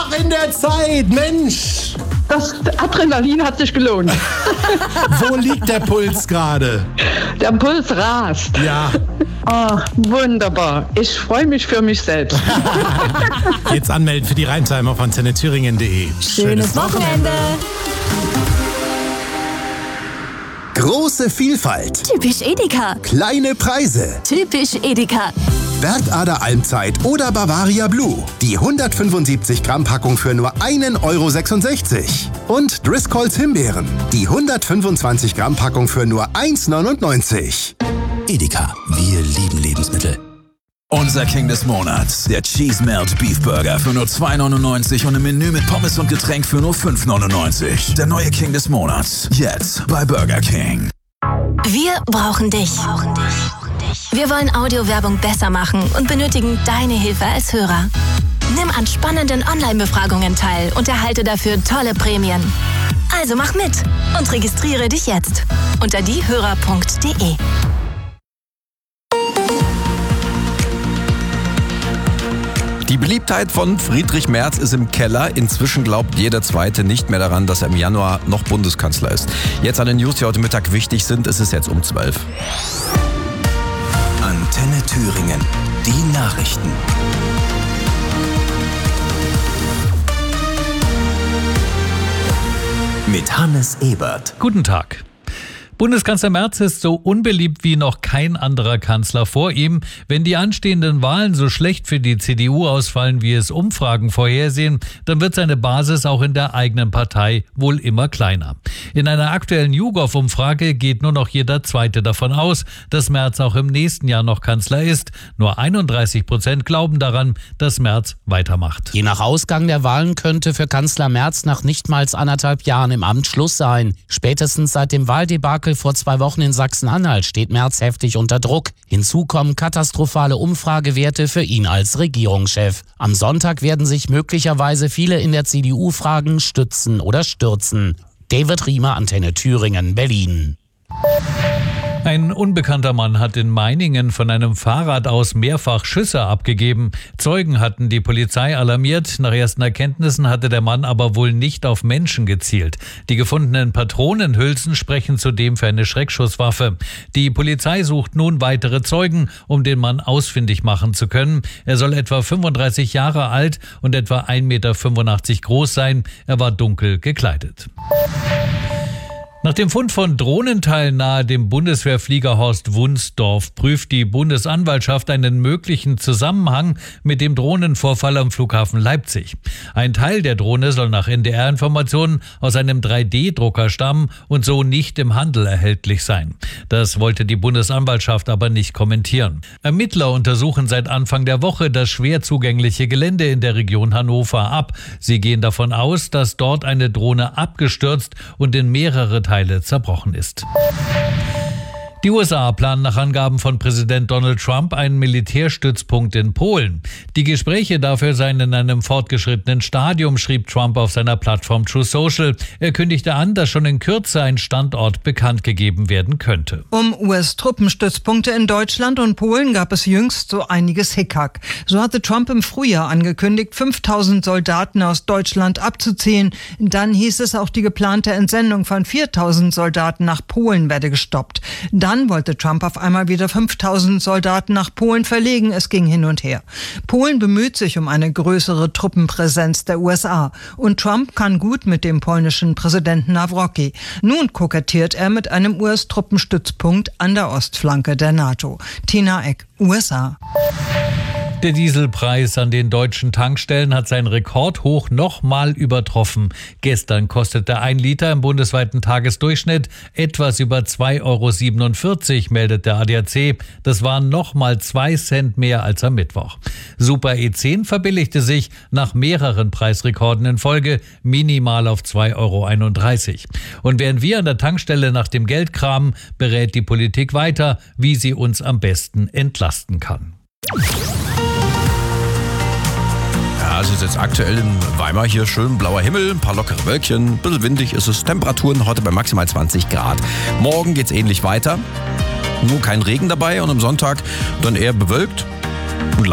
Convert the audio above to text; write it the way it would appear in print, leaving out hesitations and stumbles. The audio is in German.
noch in der Zeit, Mensch! Das Adrenalin hat sich gelohnt. Wo liegt der Puls gerade? Der Puls rast. Ja. Oh, wunderbar. Ich freue mich für mich selbst. Jetzt anmelden für die Rheintimer von TenneThüringen.de. Schönes Wochenende. Große Vielfalt. Typisch Edeka. Kleine Preise. Typisch Edeka. Bergader Almzeit oder Bavaria Blue. Die 175 Gramm Packung für nur 1,66 €. Und Driscolls Himbeeren. Die 125 Gramm Packung für nur 1,99 €. Edeka, wir lieben Lebensmittel. Unser King des Monats, der Cheese Melt Beef Burger für nur 2,99 € und ein Menü mit Pommes und Getränk für nur 5,99 €. Der neue King des Monats, jetzt bei Burger King. Wir brauchen dich. Wir wollen Audiowerbung besser machen und benötigen deine Hilfe als Hörer. Nimm an spannenden Online-Befragungen teil und erhalte dafür tolle Prämien. Also mach mit und registriere dich jetzt unter diehörer.de. Die Beliebtheit von Friedrich Merz ist im Keller. Inzwischen glaubt jeder Zweite nicht mehr daran, dass er im Januar noch Bundeskanzler ist. Jetzt an den News, die heute Mittag wichtig sind. Es ist jetzt um 12. Antenne Thüringen. Die Nachrichten. Mit Hannes Ebert. Guten Tag. Bundeskanzler Merz ist so unbeliebt wie noch kein anderer Kanzler vor ihm. Wenn die anstehenden Wahlen so schlecht für die CDU ausfallen, wie es Umfragen vorhersehen, dann wird seine Basis auch in der eigenen Partei wohl immer kleiner. In einer aktuellen YouGov-Umfrage geht nur noch jeder Zweite davon aus, dass Merz auch im nächsten Jahr noch Kanzler ist. Nur 31% glauben daran, dass Merz weitermacht. Je nach Ausgang der Wahlen könnte für Kanzler Merz nach nicht mal 1,5 Jahren im Amt Schluss sein. Spätestens seit dem Wahldebakel vor 2 Wochen in Sachsen-Anhalt steht Merz heftig unter Druck. Hinzu kommen katastrophale Umfragewerte für ihn als Regierungschef. Am Sonntag werden sich möglicherweise viele in der CDU fragen, stützen oder stürzen. David Riemer, Antenne Thüringen, Berlin. Ein unbekannter Mann hat in Meiningen von einem Fahrrad aus mehrfach Schüsse abgegeben. Zeugen hatten die Polizei alarmiert. Nach ersten Erkenntnissen hatte der Mann aber wohl nicht auf Menschen gezielt. Die gefundenen Patronenhülsen sprechen zudem für eine Schreckschusswaffe. Die Polizei sucht nun weitere Zeugen, um den Mann ausfindig machen zu können. Er soll etwa 35 Jahre alt und etwa 1,85 Meter groß sein. Er war dunkel gekleidet. Nach dem Fund von Drohnenteilen nahe dem Bundeswehrfliegerhorst Wunsdorf prüft die Bundesanwaltschaft einen möglichen Zusammenhang mit dem Drohnenvorfall am Flughafen Leipzig. Ein Teil der Drohne soll nach NDR-Informationen aus einem 3D-Drucker stammen und so nicht im Handel erhältlich sein. Das wollte die Bundesanwaltschaft aber nicht kommentieren. Ermittler untersuchen seit Anfang der Woche das schwer zugängliche Gelände in der Region Hannover ab. Sie gehen davon aus, dass dort eine Drohne abgestürzt und in mehrere Teile zerbrochen ist. Die USA planen nach Angaben von Präsident Donald Trump einen Militärstützpunkt in Polen. Die Gespräche dafür seien in einem fortgeschrittenen Stadium, schrieb Trump auf seiner Plattform True Social. Er kündigte an, dass schon in Kürze ein Standort bekannt gegeben werden könnte. Um US-Truppenstützpunkte in Deutschland und Polen gab es jüngst so einiges Hickhack. So hatte Trump im Frühjahr angekündigt, 5.000 Soldaten aus Deutschland abzuziehen. Dann hieß es, auch die geplante Entsendung von 4.000 Soldaten nach Polen werde gestoppt. Dann wollte Trump auf einmal wieder 5.000 Soldaten nach Polen verlegen. Es ging hin und her. Polen bemüht sich um eine größere Truppenpräsenz der USA. Und Trump kann gut mit dem polnischen Präsidenten Nawrocki. Nun kokettiert er mit einem US-Truppenstützpunkt an der Ostflanke der NATO. Tina Eck, USA. Der Dieselpreis an den deutschen Tankstellen hat seinen Rekordhoch nochmal übertroffen. Gestern kostete 1 Liter im bundesweiten Tagesdurchschnitt etwas über 2,47 €, meldet der ADAC. Das waren nochmal 2 Cent mehr als am Mittwoch. Super E10 verbilligte sich nach mehreren Preisrekorden in Folge minimal auf 2,31 €. Und während wir an der Tankstelle nach dem Geld kramen, berät die Politik weiter, wie sie uns am besten entlasten kann. Ja, es ist jetzt aktuell in Weimar hier schön blauer Himmel, ein paar lockere Wölkchen, ein bisschen windig ist es. Temperaturen heute bei maximal 20 Grad. Morgen geht's ähnlich weiter, nur kein Regen dabei und am Sonntag dann eher bewölkt.